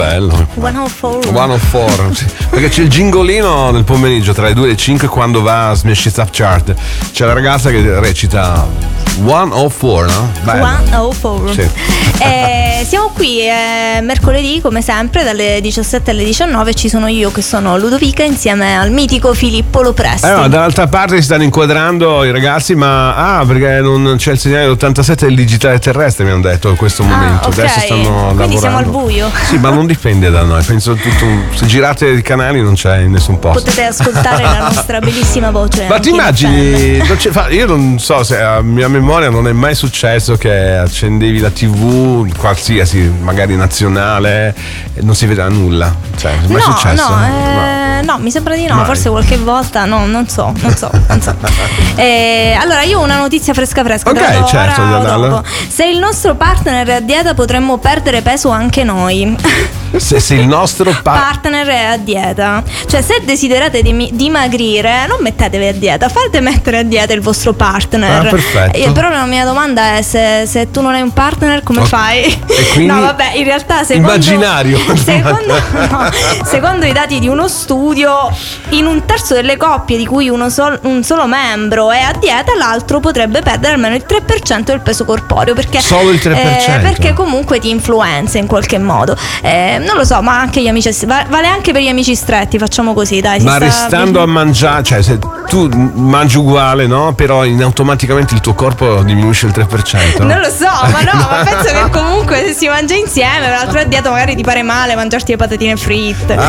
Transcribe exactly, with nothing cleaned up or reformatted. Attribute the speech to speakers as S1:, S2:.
S1: Bello.
S2: centoquattro.
S1: centoquattro, sì. Perché c'è il gingolino nel pomeriggio tra le due e le cinque quando va a Smash It Up Chart. C'è la ragazza che recita centoquattro, no? Bello.
S2: centoquattro.
S1: Sì.
S2: Eh, siamo qui eh, mercoledì come sempre dalle diciassette alle diciannove. Ci sono io che sono Ludovica insieme al mitico Filippo Lopresti.
S1: Eh no, dall'altra parte si stanno inquadrando i ragazzi, ma ah, perché non c'è il segnale dell'ottantasette del digitale terrestre, mi hanno detto in questo momento.
S2: Ah, ok.
S1: Adesso stanno
S2: Quindi
S1: lavorando.
S2: siamo al buio.
S1: Sì, ma non dipende da noi. Penso tutto. Se girate i canali non c'è in nessun posto.
S2: Potete ascoltare la nostra bellissima voce.
S1: Ma ti immagini? Non c'è- fa- io non so se a mia memoria non è mai successo che accendevi la tivù, qualsiasi, magari nazionale, e non si vedeva nulla. Cioè, è mai
S2: No,
S1: successo?
S2: no, eh, no, mi sembra di no.
S1: Mai.
S2: Forse qualche volta, no, non so, non so, non so. Eh, allora, io ho una notizia fresca fresca.
S1: Ok,
S2: te la do
S1: certo,
S2: ora o
S1: Gianella.
S2: dopo. Se il nostro partner è a dieta, potremmo perdere peso anche noi.
S1: Se, se il nostro pa-
S2: Partner è a dieta. Cioè, se desiderate dimi- dimagrire, non mettetevi a dieta, fate mettere a dieta il vostro partner.
S1: Ah, perfetto.
S2: Eh, però la mia domanda è: se, se tu non hai un partner, come
S1: Ok.
S2: fai?
S1: E quindi-
S2: No, vabbè, in realtà secondo
S1: Immaginario.
S2: Secondo, no, secondo i dati di uno studio, in un terzo delle coppie di cui uno sol- un solo membro è a dieta, l'altro potrebbe perdere almeno il tre per cento del peso corporeo. Perché,
S1: Solo il tre per cento?
S2: eh, perché comunque ti influenza in qualche modo. Eh, non lo so, ma anche gli amici, va- vale anche per gli amici stretti, facciamo così, dai. si
S1: Ma
S2: sta-
S1: restando a mangiare, cioè se tu mangi uguale, no? Però in automaticamente il tuo corpo diminuisce il tre per cento.
S2: Non lo so, ma no, ma penso che comunque se si mangia insieme, l'altro a dieta magari ti pare male mangiarti le patatine fritte.
S1: Ah,